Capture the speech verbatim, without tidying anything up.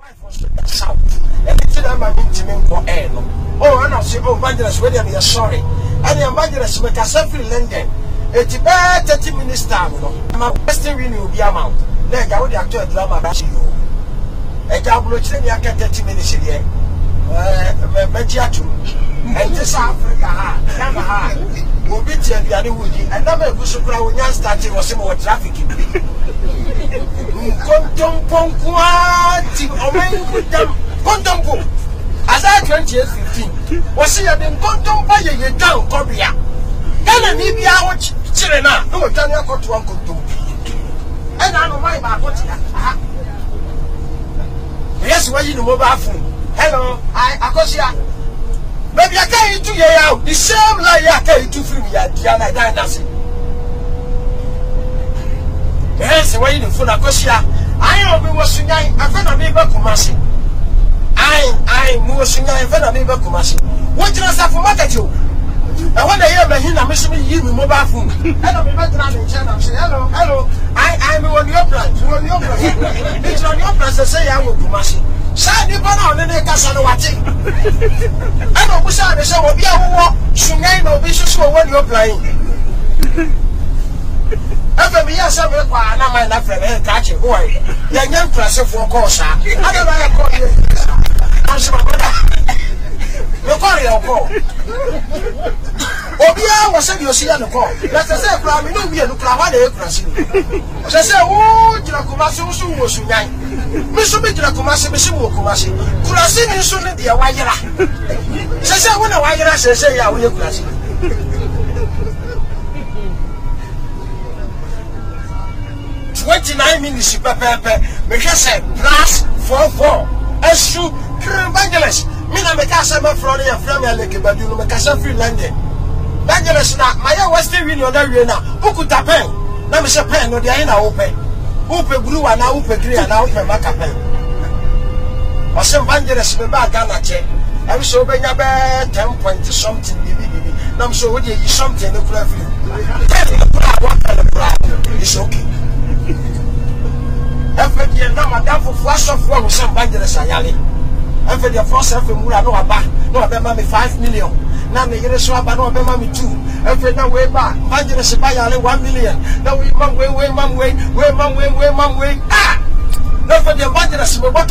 wife was south. Anything I'm a intimate for air. Oh, and I say, oh, evangelist, whether you're sorry. And the evangelist make a self London. It's about thirty minutes time. My Western Union will be amount. Then I would actually drama about you. A double I can thirty minutes here. Uh, Mejiatu. And this Africa, Yamaha. Will be tell you, and would and never go so crowd when you started was more traffic. Contempoquati, or men with them. Contempo. As I twenty years fifteen, was he been contemplating your town, Cobia? Can I need the out Chirena? No, Tanya got to Uncle Two. And I know my back. Yes, why you know mobile phone? Hello, I Akosia. Maybe I can't do you out the same like I can't do for me at Diana Dynasty. Yes, why you know for Akosia? I know we was singing, I found a neighbor Kumasi. I, I was singing, I found a neighbor Kumasi. What did I say for market you? I want to hear my hint, I'm missing you with mobile phone. Hello, my man in China. I'm saying, hello, hello. I, I'm on your plan. On your plan. It's on your plan to say I will Kumasi. Say, you can't on the Casano watching. I know who said, they say, well, be a war, singing or vicious when you're playing. After me, yes, I'm a man, I'm a friend, catch it, boy. Young young press for course. I don't know how to call you. I'm so you call your call. Obia was saying you see on the call. Let's say, Prime, you be a look like what they press. I say, oh, Jacomasi was young. Miss Jacomasi, Miss Mokumasi. Kurasi is soon the Awayera. Say, when a Wayera says, say, I will Kurasi. Twenty-nine minutes, Papa, Michelle, plus four four. As you, evangelist. Mina mekasa ma from your family like but you mekasa free London. Evangelist na my Western Union na we na ukuta pen. Na me se pen no dey na open. Open blue na open green na open maka pen. O se evangelist me ba Ghana che. I so be nya be ten point something bibi bibi. Na me so we dey something no kula free. It's okay. Every year na madam for flash of one some evangelist ayale. And for the first half of Mura, no, about no, about me five million. Now, me get a swap, no, about me two. And for now, way back, Vangelis by one million. Now, we man, way, way, man, way, way, man, way, way, man, way. Ah! Not for the Vangelis, but